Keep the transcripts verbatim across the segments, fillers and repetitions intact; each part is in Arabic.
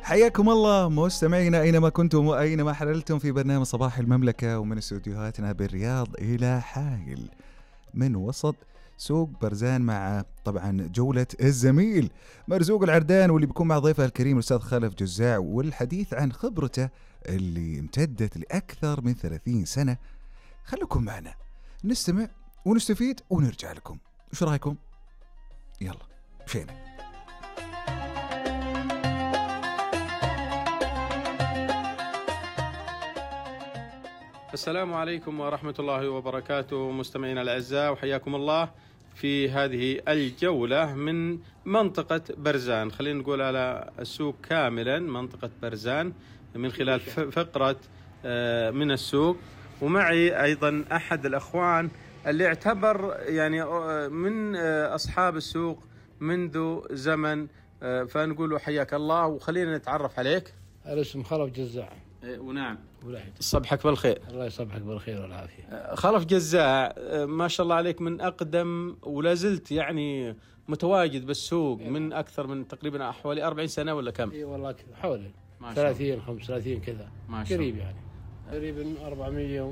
حياكم الله مستمعينا أينما كنتم وأينما حللتم في برنامج صباح المملكة، ومن استوديوهاتنا بالرياض إلى حائل من وسط سوق برزان، مع طبعا جولة الزميل مرزوق العردان، واللي بيكون مع ضيفه الكريم الأستاذ خلف جزاع، والحديث عن خبرته اللي امتدت لأكثر من ثلاثين سنة. خلوكم معنا نستمع ونستفيد ونرجع لكم. وش رأيكم؟ يلا فينا. السلام عليكم ورحمة الله وبركاته مستمعينا الأعزاء، وحياكم الله في هذه الجولة من منطقة برزان. خلينا نقول على السوق كاملا منطقة برزان من خلال فقرة من السوق، ومعي أيضا أحد الأخوان اللي اعتبر يعني من أصحاب السوق منذ زمن، فنقول له حياك الله وخلينا نتعرف عليك. الاسم خلف جزاع. ونعم ولاحد. صبحك بالخير. الله يصبحك بالخير والعافية. خلف جزاع، ما شاء الله عليك من أقدم ولا زلت يعني متواجد بالسوق من أكثر من تقريبا حوالي أربعين سنة ولا كم؟ اي والله حوالي ثلاثين خمسة وثلاثين كذا قريب يعني تقريبا أربعمية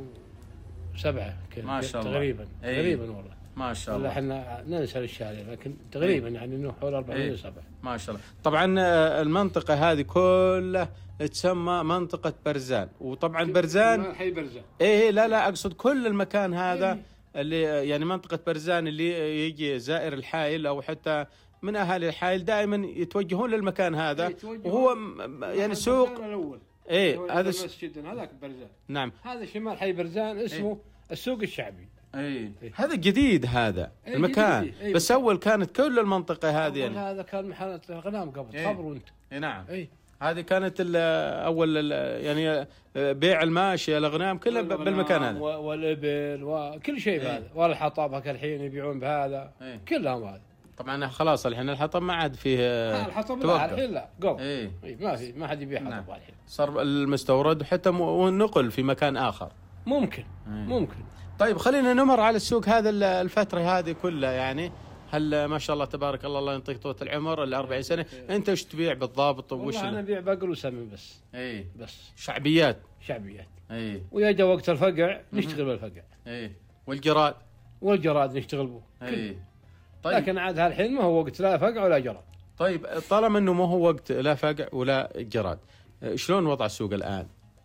وسبعة كذا ما شاء الله تقريبا تقريبا والله ما شاء الله. احنا ننسى الشارع لكن تقريبا يعني انه حوالي أربعمية وسبعة ما شاء الله. طبعا المنطقة هذه كلها تسمى منطقة برزان، وطبعا برزان حي برزان. ايه لا لا اقصد كل المكان هذا إيه. اللي يعني منطقة برزان اللي يجي زائر الحائل او حتى من اهالي الحائل دائما يتوجهون للمكان هذا، وهو يعني سوق ايه هذا المسجد هذاك برزان. نعم هذا شمال حي برزان اسمه إيه؟ السوق الشعبي. اي إيه؟ هذا جديد هذا إيه المكان جديد. إيه بس اول كانت كل المنطقة هذه يعني. هذا كان محل الغنام قبل إيه؟ خبر وانت إيه نعم إيه؟ هذه كانت اول يعني بيع الماشية الأغنام كلها بالمكان هذا والإبل وكل شيء بهذا إيه؟ والحطب الحين يبيعون بهذا إيه؟ كلهم هذا. طبعا خلاص الحين الحطب ما عاد فيه الحطب لا الحين لا قبل إيه؟ إيه ما في ما حد يبيع حطب نعم. الحين صار المستورد وحتى والنقل في مكان آخر ممكن إيه؟ ممكن. طيب خلينا نمر على السوق هذا الفترة هذه كلها يعني. هل ما شاء الله تبارك الله الله يعطيك طولة العمر الأربعين سنة انت وش تبيع بالضابط؟ وش انا ابيع بقر وسمن بس. اي بس شعبيات شعبيات اي. ويا جا وقت الفقع نشتغل بالفقع اي. والجراد والجراد نشتغل به اي. طيب لكن عاد هالحين ما هو وقت لا فقع ولا جراد. طيب طالما انه ما هو وقت لا فقع ولا جراد، شلون وضع السوق الآن؟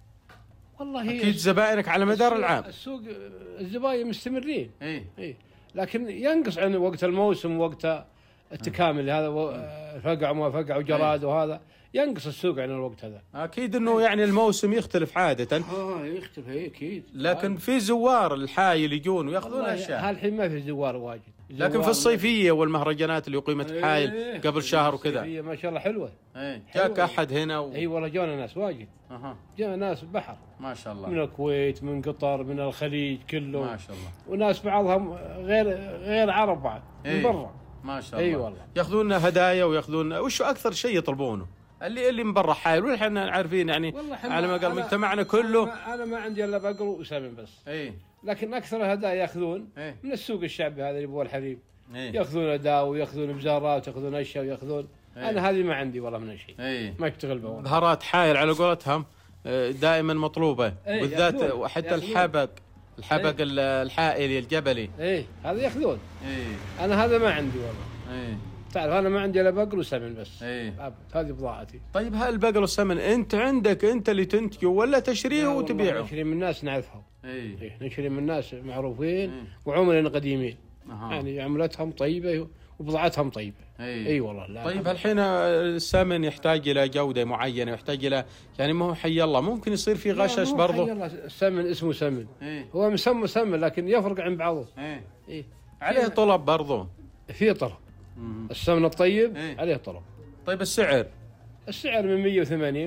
والله اكيد زبائنك على مدار العام السوق الزباين مستمرين اي اي، لكن ينقص عن وقت الموسم وقت التكامل هذا فقع وما فقع وجراد وهذا ينقص السوق عن الوقت هذا. اكيد انه يعني الموسم يختلف عادة. اه يختلف اكيد، لكن في زوار الحايل يجون وياخذون اشياء. هالحين ما في زوار واجد، لكن في الصيفية والمهرجانات اللي أقيمت بحايل ايه قبل شهر وكذا ما شاء الله حلوة. ايه جاك احد هنا و... اي والله جانا ناس واجد. اها جانا ناس بحر ما شاء الله، من الكويت من قطر من الخليج كله ما شاء الله، وناس بعضهم غير غير عرب بعد ايه من برا ما شاء الله. اي والله ياخذون هدايا وياخذون وش اكثر شيء يطلبونه اللي اللي من برا حايل، واحنا عارفين يعني على ما قال مجتمعنا كله. أنا, انا ما عندي الا بقر وسمن بس. اي لكن اكثر الهدايا ياخذون ايه؟ من السوق الشعبي هذا اللي ابو الحليب. ايه؟ ياخذون اداء وياخذون بزارات وياخذون اشياء وياخذون. ايه؟ انا هذه ما عندي والله من شيء. ايه؟ ما اشتغل بها. ظهرات حايل على قولتهم دائما مطلوبه. ايه؟ بالذات وحتى الحبق الحبق ايه؟ الحائلي الجبلي ايه هذا ياخذون. ايه؟ انا هذا ما عندي والله. ايه؟ تعرف انا ما عندي الا بقر وسمن بس. ايه؟ هذه بضاعتي. طيب هالبقر والسمن انت عندك انت اللي تنتجه ولا تشريه وتبيعه؟ نشري من الناس نعرفهم. ايه؟ إيه نشري من الناس معروفين. ايه؟ وعملاء قديمين. أه. يعني عملتهم طيبه وبضاعتهم طيبه. اي اي والله. لا طيب الحين السمن يحتاج الى جوده معينه، يحتاج الى يعني ما هو حي الله ممكن يصير في غشش برضه. حي الله السمن اسمه سمن. ايه؟ هو مسمى سمن لكن يفرق عن بعضه. ايه؟ ايه عليه طلب برضه. في طلب. السمن الطيب ايه؟ عليه طلب. طيب السعر؟ السعر من مية وثمانين